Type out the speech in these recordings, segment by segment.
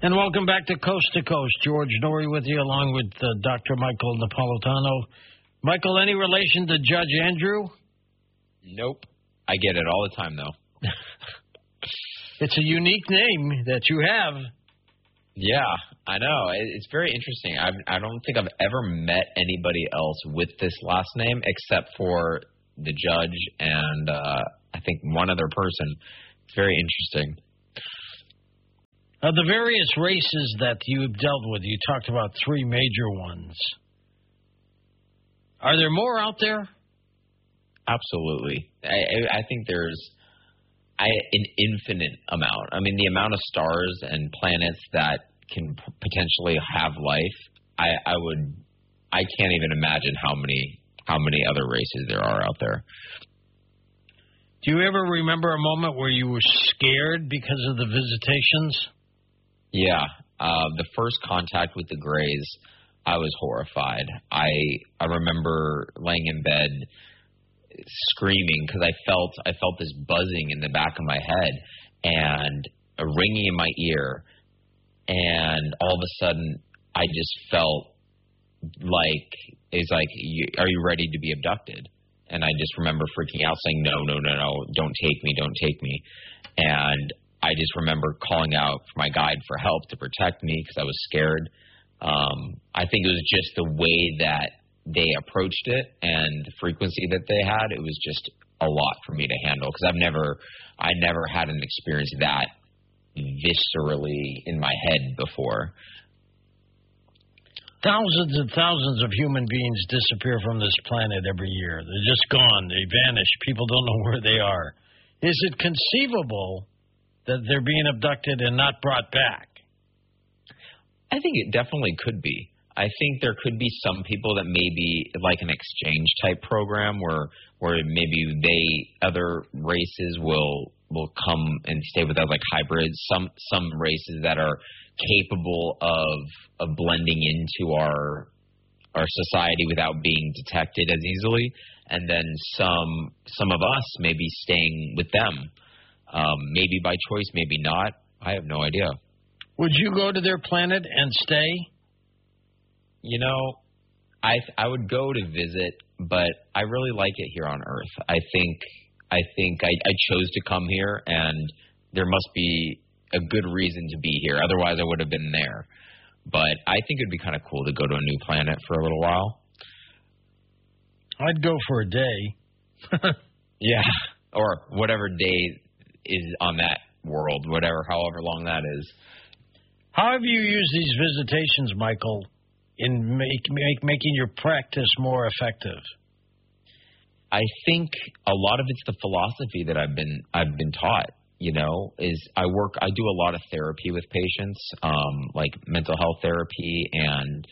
And welcome back to Coast. George Noory with you, along with Dr. Michael Napolitano. Michael, any relation to Judge Andrew? Nope. I get it all the time, though. It's a unique name that you have. Yeah, I know. It's very interesting. I don't think I've ever met anybody else with this last name except for the judge and I think one other person. It's very interesting. Of the various races that you've dealt with, you talked about three major ones. Are there more out there? Absolutely. I think there's an infinite amount. I mean, the amount of stars and planets that can potentially have life, I can't even imagine how many other races there are out there. Do you ever remember a moment where you were scared because of the visitations? Yeah. The first contact with the Greys, I was horrified. I remember laying in bed screaming because I felt this buzzing in the back of my head and a ringing in my ear, and all of a sudden I just felt like it's like, are you ready to be abducted? And I just remember freaking out, saying, no, don't take me. And I just remember calling out for my guide for help to protect me because I was scared. I think it was just the way that they approached it and the frequency that they had. It was just a lot for me to handle because I never had an experience that viscerally in my head before. Thousands and thousands of human beings disappear from this planet every year. They're just gone. They vanish. People don't know where they are. Is it conceivable that they're being abducted and not brought back? I think it definitely could be. I think there could be some people that maybe like an exchange type program where maybe other races will come and stay with us, like hybrids. Some races that are capable of blending into our society without being detected as easily, and then some of us maybe staying with them. Maybe by choice, maybe not. I have no idea. Would you go to their planet and stay? You know, I would go to visit, but I really like it here on Earth. I think I chose to come here, and there must be a good reason to be here. Otherwise, I would have been there. But I think it'd be kind of cool to go to a new planet for a little while. I'd go for a day. Yeah, or whatever day is on that world, however long that is. How have you used these visitations, Michael, in making your practice more effective? I think a lot of it's the philosophy that I've been taught. You know, I do a lot of therapy with patients, like mental health therapy, and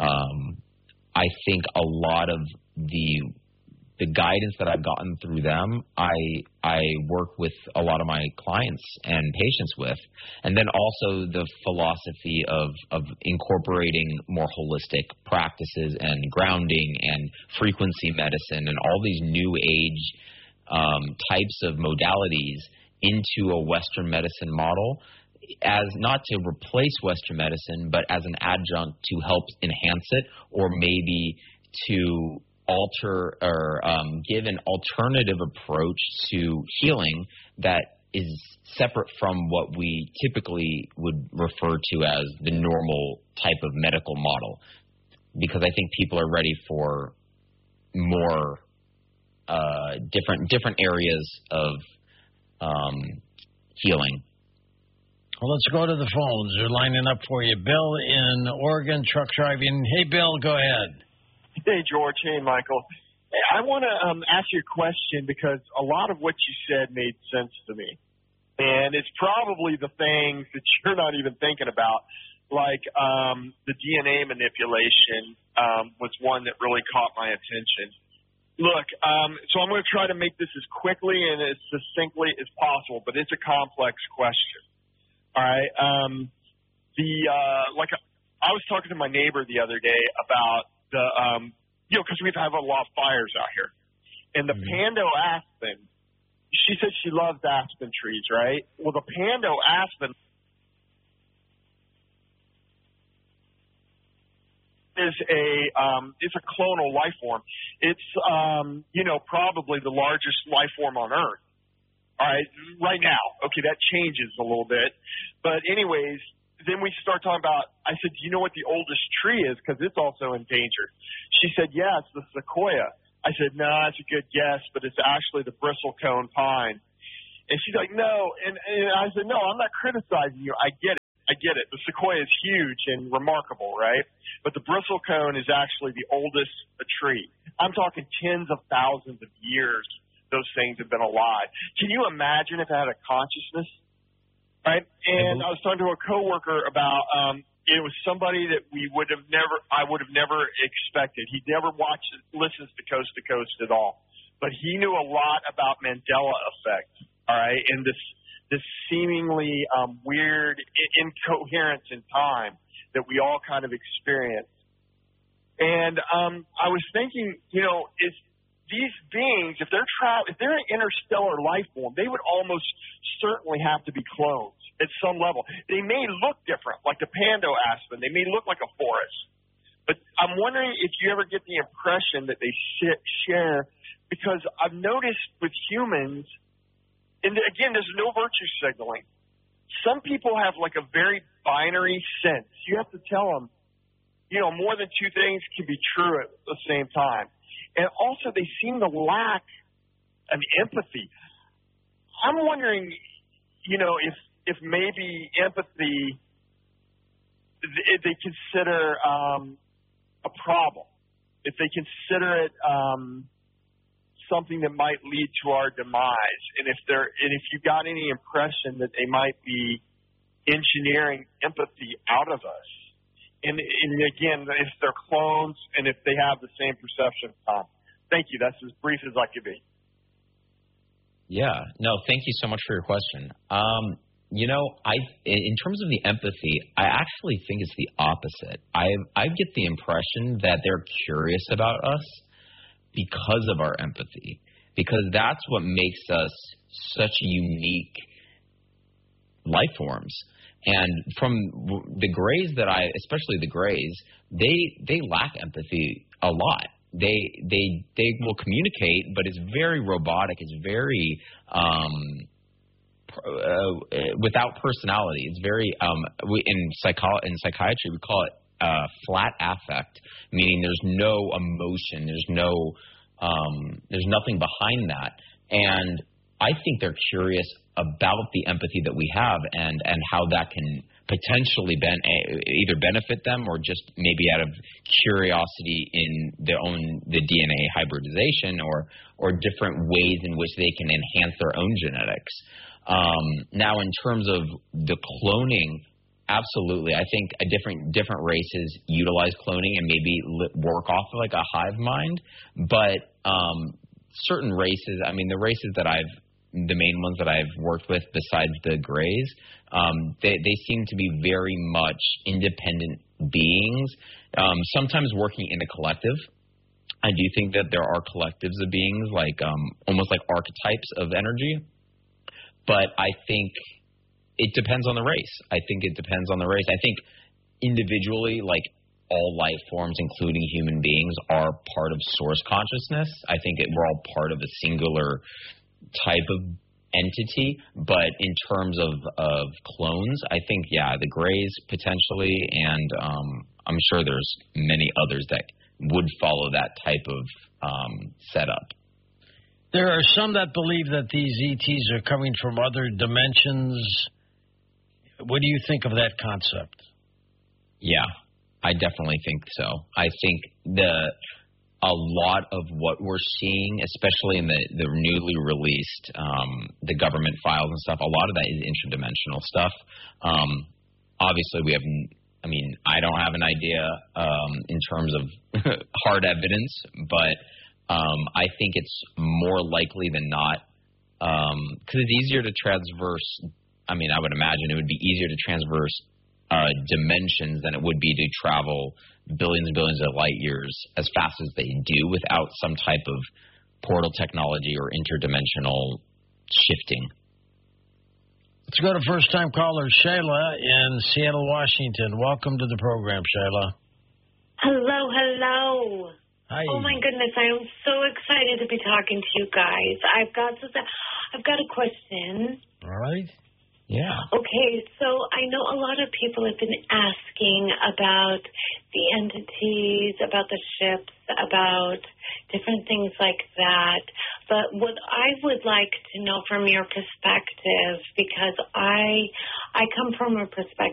I think a lot of the guidance that I've gotten through them, I work with a lot of my clients and patients with. And then also the philosophy of incorporating more holistic practices and grounding and frequency medicine and all these new age types of modalities into a Western medicine model, as not to replace Western medicine, but as an adjunct to help enhance it, or maybe to alter or give an alternative approach to healing that is separate from what we typically would refer to as the normal type of medical model. Because I think people are ready for more different areas of healing. Well, let's go to the phones. They're lining up for you. Bill in Oregon, truck driving. Hey, Bill, go ahead. Hey, George. Hey, Michael. Hey, I want to ask you a question because a lot of what you said made sense to me. And it's probably the things that you're not even thinking about, like the DNA manipulation was one that really caught my attention. Look, so I'm going to try to make this as quickly and as succinctly as possible, but it's a complex question. All right. I was talking to my neighbor the other day about because we've had a lot of fires out here. And the Pando aspen, she said she loves aspen trees, right? Well, the Pando aspen is it's a clonal life form. It's probably the largest life form on Earth. All right, right now. Okay, that changes a little bit, but anyways, then we start talking about. I said, do you know what the oldest tree is? Because it's also endangered. She said, yeah, it's the sequoia. I said, no, that's a good guess, but it's actually the bristlecone pine. And she's like, no, and I said, no, I'm not criticizing you. I get it. The sequoia is huge and remarkable, right? But the bristlecone is actually the oldest tree. I'm talking tens of thousands of years those things have been alive. Can you imagine if it had a consciousness, right? And I was talking to a coworker about it was somebody that I would have never expected. He never listens to Coast at all, but he knew a lot about Mandela effect, all right, and this seemingly weird incoherence in time that we all kind of experience. And I was thinking, is these beings, if they're an interstellar life form, they would almost certainly have to be clones at some level. They may look different, like the Pando aspen. They may look like a forest. But I'm wondering if you ever get the impression that they share, because I've noticed with humans, and again, there's no virtue signaling. Some people have like a very binary sense. You have to tell them, more than two things can be true at the same time. And also, they seem to lack an empathy. I'm wondering, if maybe empathy, they consider a problem, if they consider it something that might lead to our demise, and if you got any impression that they might be engineering empathy out of us. And again, if they're clones and if they have the same perception of time. Thank you. That's as brief as I could be. Yeah. No, thank you so much for your question. In terms of the empathy, I actually think it's the opposite. I get the impression that they're curious about us because of our empathy, because that's what makes us such unique life forms. And from the Greys especially the Greys, they lack empathy a lot. They will communicate, but it's very robotic. It's very without personality. It's very in psychiatry we call it flat affect, meaning there's no emotion, there's nothing behind that. And I think they're curious about the empathy that we have and how that can potentially either benefit them or just maybe out of curiosity in the DNA hybridization or different ways in which they can enhance their own genetics. Now, in terms of the cloning, absolutely. I think different races utilize cloning and maybe work off of like a hive mind, but certain races, the main ones that I've worked with besides the Greys, they seem to be very much independent beings, sometimes working in a collective. I do think that there are collectives of beings, like almost like archetypes of energy, but I think it depends on the race. I think individually, like all life forms, including human beings, are part of source consciousness. I think we're all part of a singular type of entity, but in terms of clones, I think, the Greys potentially, and I'm sure there's many others that would follow that type of setup. There are some that believe that these ETs are coming from other dimensions. What do you think of that concept? Yeah, I definitely think so. I think a lot of what we're seeing, especially in the newly released the government files and stuff, a lot of that is interdimensional stuff. Obviously, I don't have an idea in terms of hard evidence, but I think it's more likely than not, because it's easier to transverse. I would imagine it would be easier to transverse dimensions than it would be to travel billions and billions of light years as fast as they do without some type of portal technology or interdimensional shifting. Let's go to first-time caller Shayla in Seattle, Washington. Welcome to the program, Shayla. Hello. Hi. Oh my goodness, I am so excited to be talking to you guys. I've got a question. All right. Yeah. Okay, so I know a lot of people have been asking about the entities, about the ships, about different things like that. But what I would like to know from your perspective, because I come from a perspective